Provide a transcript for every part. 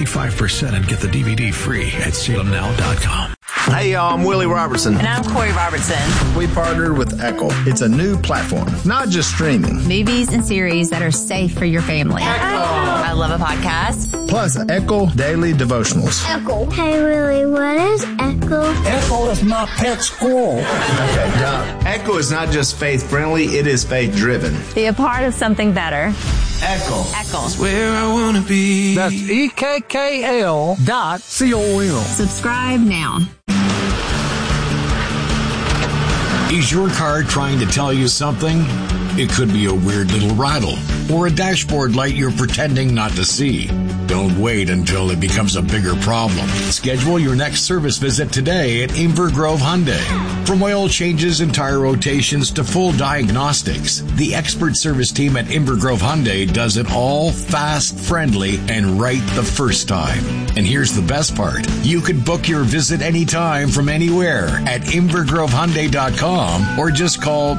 25% and get the DVD free at salemnow.com. Hey, y'all, I'm Willie Robertson. And I'm Corey Robertson. We partnered with Echo. It's a new platform, not just streaming. Movies and series that are safe for your family. Echo. I love a podcast. Plus, Echo Daily Devotionals. Echo. Hey, Willie, what is Echo? Echo is my pet squirrel. Okay, now, Echo is not just faith-friendly, it is faith-driven. Be a part of something better. Echo. Echo. It's where I want to be. That's EKKL.com. Subscribe now. Is your car trying to tell you something? It could be a weird little rattle or a dashboard light you're pretending not to see. Don't wait until it becomes a bigger problem. Schedule your next service visit today at Inver Grove Hyundai. From oil changes and tire rotations to full diagnostics, the expert service team at Inver Grove Hyundai does it all fast, friendly, and right the first time. And here's the best part. You could book your visit anytime from anywhere at InvergroveHyundai.com or just call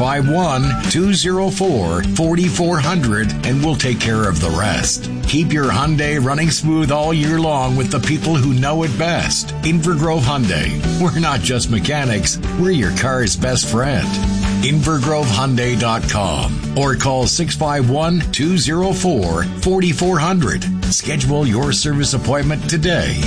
651-204-4400 and we'll take care of the rest. Keep your Hyundai running smooth all year long with the people who know it best. Inver Grove Hyundai. We're not just mechanics, we're your car's best friend. InvergroveHyundai.com or call 651-204-4400. Schedule your service appointment today.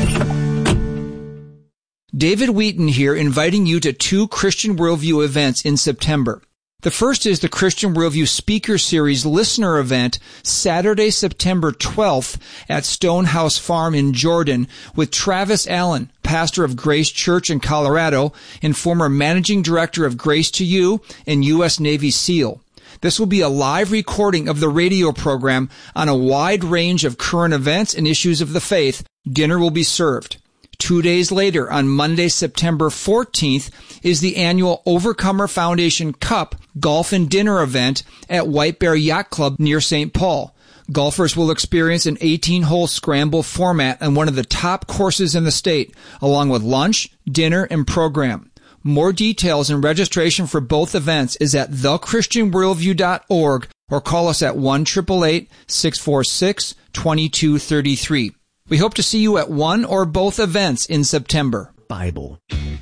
David Wheaton here, inviting you to 2 Christian Worldview events in September. The first is the Christian Worldview Speaker Series listener event, Saturday, September 12th at Stonehouse Farm in Jordan with Travis Allen, pastor of Grace Church in Colorado and former managing director of Grace to You and U.S. Navy SEAL. This will be a live recording of the radio program on a wide range of current events and issues of the faith. Dinner will be served. 2 days later, on Monday, September 14th, is the annual Overcomer Foundation Cup Golf and Dinner event at White Bear Yacht Club near St. Paul. Golfers will experience an 18-hole scramble format on one of the top courses in the state, along with lunch, dinner, and program. More details and registration for both events is at thechristianworldview.org or call us at 1-888-646-2233. We hope to see you at one or both events in September. Bible.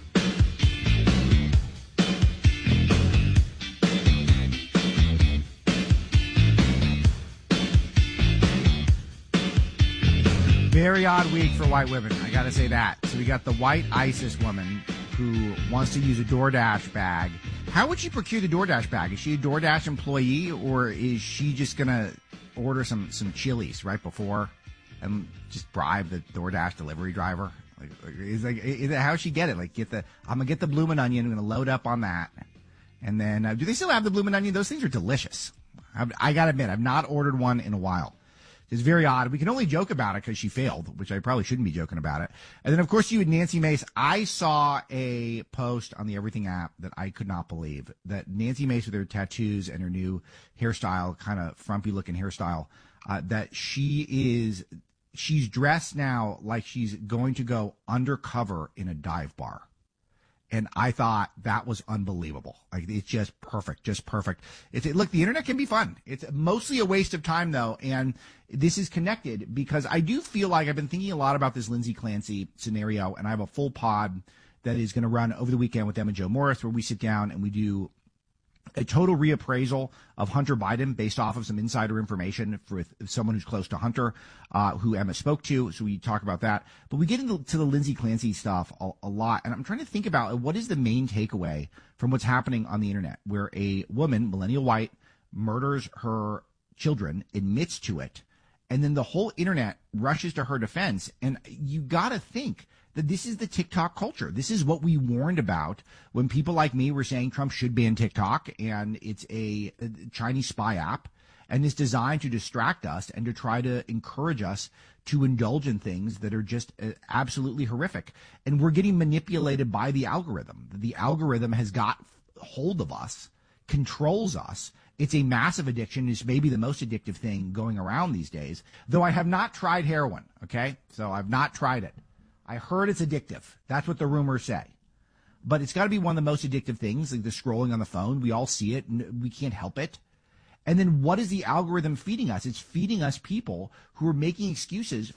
Very odd week for white women, I gotta say that. So we got the white ISIS woman who wants to use a DoorDash bag. How would she procure the DoorDash bag? Is she a DoorDash employee, or is she just gonna order some chilies right before and just bribe the DoorDash delivery driver? Is it how she get it? Like, I'm gonna get the bloomin' onion. I'm gonna load up on that, and then do they still have the bloomin' onion? Those things are delicious. I gotta admit, I've not ordered one in a while. It's very odd. We can only joke about it because she failed, which I probably shouldn't be joking about it. And then, of course, you and Nancy Mace. I saw a post on the Everything app that I could not believe, that Nancy Mace with her tattoos and her new hairstyle, kind of frumpy-looking hairstyle, that she's dressed now like she's going to go undercover in a dive bar. And I thought that was unbelievable. Like, it's just perfect, Look, the internet can be fun. It's mostly a waste of time, though. And this is connected because I do feel like I've been thinking a lot about this Lindsay Clancy scenario. And I have a full pod that is going to run over the weekend with Emma Jo Morris, where we sit down and we do a total reappraisal of Hunter Biden based off of some insider information with someone who's close to Hunter, who Emma spoke to. So we talk about that. But we get into the Lindsay Clancy stuff a lot. And I'm trying to think about what is the main takeaway from what's happening on the internet, where a woman, millennial white, murders her children, admits to it, and then the whole internet rushes to her defense. And you got to think that this is the TikTok culture. This is what we warned about when people like me were saying Trump should ban TikTok, and it's a Chinese spy app, and it's designed to distract us and to try to encourage us to indulge in things that are just absolutely horrific. And we're getting manipulated by the algorithm. The algorithm has got hold of us, controls us. It's a massive addiction. It's maybe the most addictive thing going around these days, though I have not tried heroin, okay? So I've not tried it. I heard it's addictive. That's what the rumors say. But it's got to be one of the most addictive things, like the scrolling on the phone. We all see it, and we can't help it. And then what is the algorithm feeding us? It's feeding us people who are making excuses